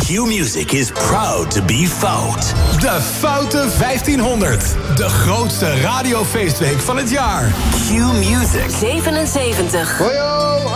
Q-Music is proud to be Fout. De Foute 1500. De grootste radiofeestweek van het jaar. Q-Music. 77. Hoi,